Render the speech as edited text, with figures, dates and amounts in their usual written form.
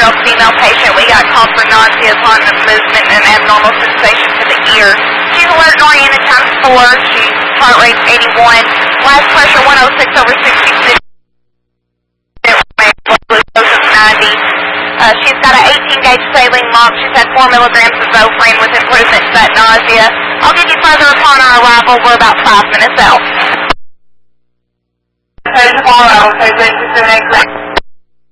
12-year-old female patient. We got called for nausea, continent movement, and abnormal sensation to the ear. She's alert and oriented times 4. She's heart rate 81. Last pressure 106/66. Glucose of 90. She's got an 18-gauge saline lump. She's had 4 milligrams of Zofran with improvement to that nausea. I'll give you further upon our arrival. We're about 5 minutes out. Tomorrow, so this is the next